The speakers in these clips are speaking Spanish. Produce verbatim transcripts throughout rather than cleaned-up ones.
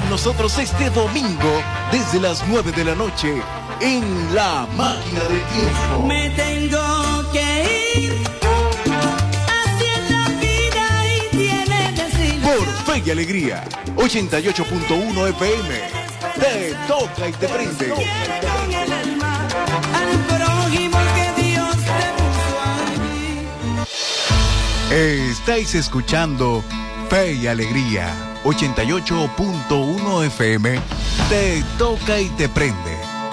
con nosotros este domingo desde las nueve de la noche en La Máquina del Tiempo. Me tengo que ir, así es la vida y tiene decir. Por Fe y Alegría, ochenta y ocho punto uno F M. Te toca y te prende. Con el alma al prójimo que Dios te puso allí. Estáis escuchando Fe y Alegría, ochenta y ocho punto uno F M. Te toca y te prende.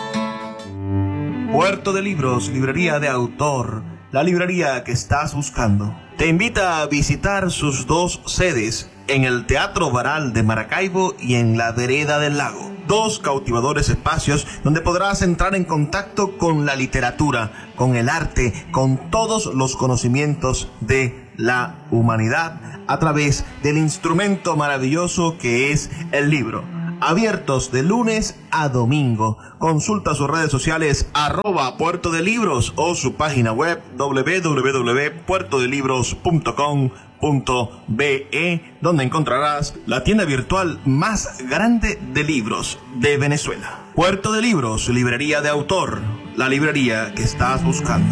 Puerto de Libros, librería de autor, la librería que estás buscando. Te invita a visitar sus dos sedes, en el Teatro Baral de Maracaibo y en la Vereda del Lago. Dos cautivadores espacios donde podrás entrar en contacto con la literatura, con el arte, con todos los conocimientos de la humanidad a través del instrumento maravilloso que es el libro. Abiertos de lunes a domingo. Consulta sus redes sociales arroba Puerto de Libros o su página web doble u doble u doble u punto puerto de libros punto com punto be, donde encontrarás la tienda virtual más grande de libros de Venezuela. Puerto de Libros, librería de autor, la librería que estás buscando.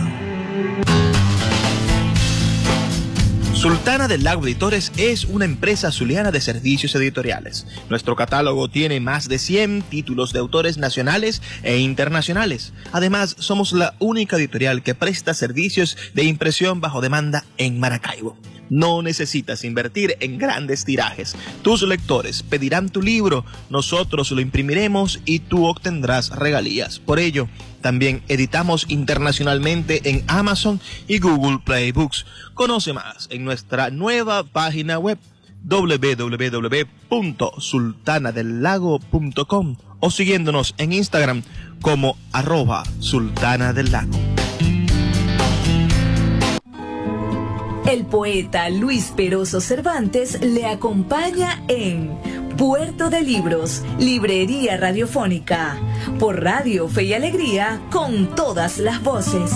Sultana del Lago Editores es una empresa zuliana de servicios editoriales. Nuestro catálogo tiene más de cien títulos de autores nacionales e internacionales. Además, somos la única editorial que presta servicios de impresión bajo demanda en Maracaibo. No necesitas invertir en grandes tirajes. Tus lectores pedirán tu libro, nosotros lo imprimiremos y tú obtendrás regalías. Por ello, también editamos internacionalmente en Amazon y Google Play Books. Conoce más en nuestra nueva página web doble u doble u doble u punto sultana del lago punto com o siguiéndonos en Instagram como arroba sultana del lago. El poeta Luis Peroso Cervantes le acompaña en Puerto de Libros, librería radiofónica, por Radio Fe y Alegría, con todas las voces.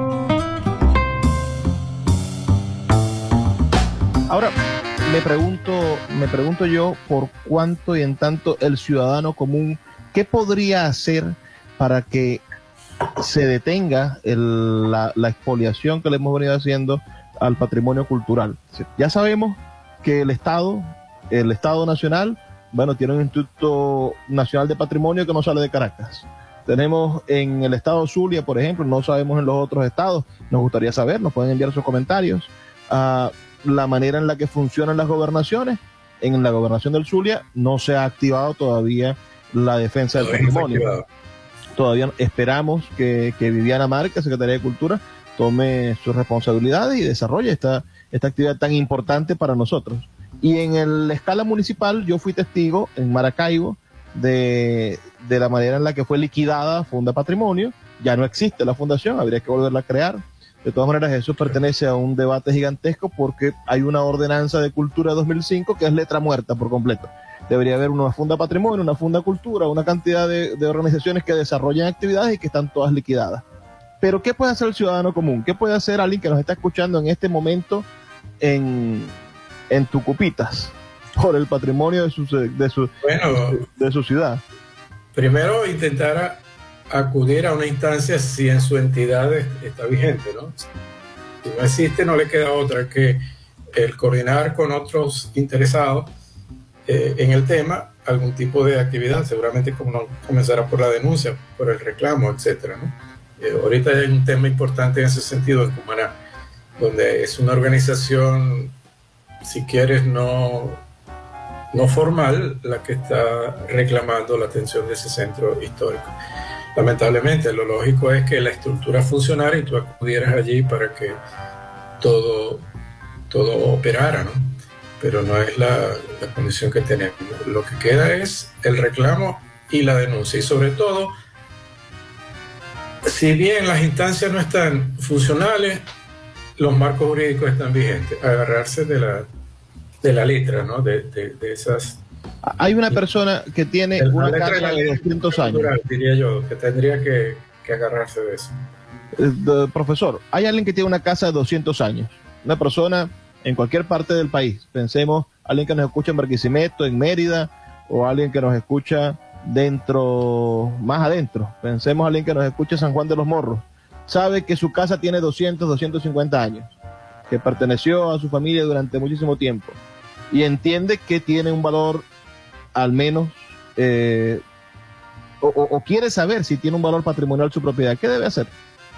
Ahora, me pregunto, me pregunto yo por cuánto y en tanto el ciudadano común, ¿qué podría hacer para que se detenga el, la, la expoliación que le hemos venido haciendo al patrimonio cultural? Ya sabemos que el Estado, el Estado Nacional, bueno, tiene un Instituto Nacional de Patrimonio que no sale de Caracas. Tenemos en el estado Zulia, por ejemplo, no sabemos en los otros estados, nos gustaría saber, nos pueden enviar sus comentarios, a la manera en la que funcionan las gobernaciones. En la gobernación del Zulia no se ha activado todavía la defensa del patrimonio. Todavía esperamos que, que Viviana Márquez, Secretaría de Cultura, tome sus responsabilidades y desarrolle esta, esta actividad tan importante para nosotros. Y en la escala municipal, yo fui testigo en Maracaibo de, de la manera en la que fue liquidada Funda Patrimonio. Ya no existe la fundación, habría que volverla a crear. De todas maneras, eso pertenece a un debate gigantesco porque hay una ordenanza de cultura de dos mil cinco que es letra muerta por completo. Debería haber una Funda Patrimonio, una Funda Cultura, una cantidad de, de organizaciones que desarrollan actividades y que están todas liquidadas. Pero ¿qué puede hacer el ciudadano común? ¿Qué puede hacer alguien que nos está escuchando en este momento en, en Tucupitas por el patrimonio de su, de su, bueno, de su ciudad? Primero, intentar a, acudir a una instancia si en su entidad está vigente, ¿no? Si no existe, no le queda otra que el coordinar con otros interesados eh, en el tema algún tipo de actividad. Seguramente como no comenzará por la denuncia, por el reclamo, etcétera, ¿no? Eh, ahorita hay un tema importante en ese sentido en Cumaná, donde es una organización, si quieres, no, no formal, la que está reclamando la atención de ese centro histórico. Lamentablemente, lo lógico es que la estructura funcionara y tú acudieras allí para que todo, todo operara, ¿no? Pero no es la, la condición que tenemos. Lo que queda es el reclamo y la denuncia, y sobre todo, si bien las instancias no están funcionales, los marcos jurídicos están vigentes. Agarrarse de la, de la letra, ¿no? De, de, de esas... Hay una persona que tiene el, una la casa de, de doscientos años. Diría yo, que tendría que, que agarrarse de eso. Eh, de, profesor, hay alguien que tiene una casa de doscientos años. Una persona en cualquier parte del país. Pensemos, alguien que nos escucha en Barquisimeto, en Mérida, o alguien que nos escucha dentro, más adentro, pensemos alguien que nos escucha en San Juan de los Morros, sabe que su casa tiene doscientos, doscientos cincuenta años, que perteneció a su familia durante muchísimo tiempo y entiende que tiene un valor al menos, eh, o, o, o quiere saber si tiene un valor patrimonial su propiedad, ¿qué debe hacer?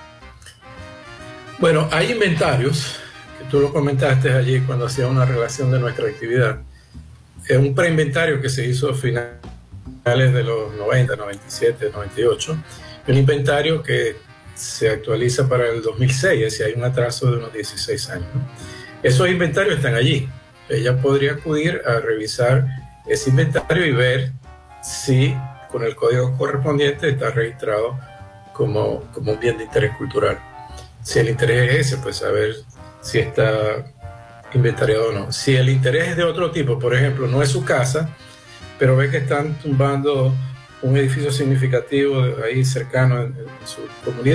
Bueno, hay inventarios, que tú lo comentaste allí cuando hacía una relación de nuestra actividad. Es un preinventario que se hizo a finales de los noventa, noventa y siete, noventa y ocho. Un inventario que se actualiza para el dos mil seis, es decir, hay un atraso de unos dieciséis años, ¿no? Esos inventarios están allí. Ella podría acudir a revisar ese inventario y ver si con el código correspondiente está registrado como, como un bien de interés cultural. Si el interés es ese, pues saber si está inventariado o no. Si el interés es de otro tipo, por ejemplo, no es su casa, pero ve que están tumbando un edificio significativo ahí cercano en, en su comunidad,